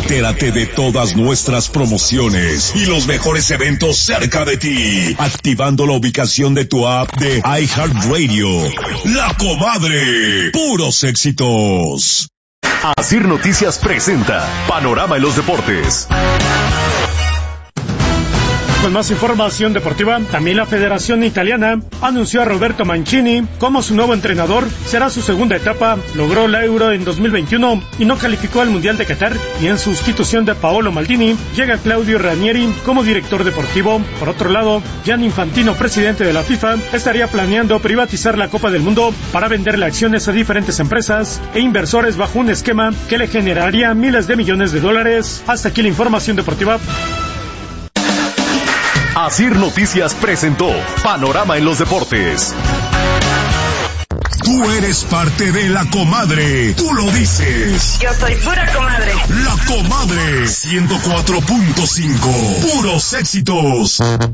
Entérate de todas nuestras promociones y los mejores eventos cerca de ti, activando la ubicación de tu app de iHeartRadio. La Comadre, puros éxitos. Asir Noticias presenta Panorama en los Deportes. Con más información deportiva, también la Federación Italiana anunció a Roberto Mancini como su nuevo entrenador. Será su segunda etapa, logró la Euro en 2021 y no calificó al Mundial de Qatar, y en sustitución de Paolo Maldini llega Claudio Ranieri como director deportivo. Por otro lado, Gianni Infantino, presidente de la FIFA, estaría planeando privatizar la Copa del Mundo para venderle acciones a diferentes empresas e inversores bajo un esquema que le generaría miles de millones de dólares. Hasta aquí la información deportiva. Asir Noticias presentó Panorama en los Deportes. Tú eres parte de La Comadre. Tú lo dices. Yo soy pura comadre. La Comadre 104.5. Puros éxitos.